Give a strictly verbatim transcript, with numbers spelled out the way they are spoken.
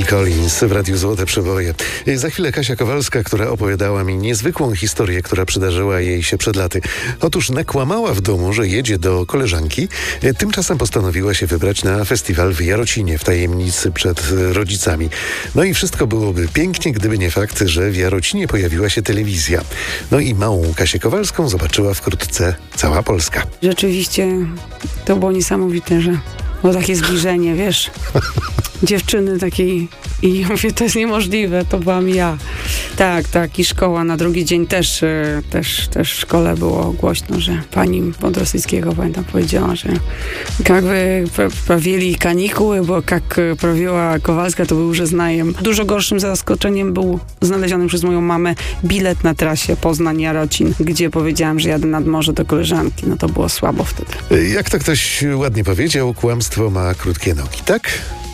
Collins w Radiu Złote Przeboje. Za chwilę Kasia Kowalska, która opowiadała mi niezwykłą historię, która przydarzyła jej się przed laty. Otóż nakłamała w domu, że jedzie do koleżanki. Tymczasem postanowiła się wybrać na festiwal w Jarocinie w tajemnicy przed rodzicami. No i wszystko byłoby pięknie, gdyby nie fakt, że w Jarocinie pojawiła się telewizja. No i małą Kasię Kowalską zobaczyła wkrótce cała Polska. Rzeczywiście to było niesamowite, że było takie zbliżenie, wiesz, dziewczyny takiej i ja mówię, to jest niemożliwe, to byłam ja. Tak, tak, i szkoła na drugi dzień też, też, też w szkole było głośno, że pani Wądrowskiego, pamiętam, powiedziała, że jak prawili kanikuły, bo jak prawiła Kowalska, to był, że znajem. Dużo gorszym zaskoczeniem był znaleziony przez moją mamę bilet na trasie Poznań-Jarocin, gdzie powiedziałam, że jadę nad morze do koleżanki. No to było słabo wtedy. Jak to ktoś ładnie powiedział, kłamstwo ma krótkie nogi, tak?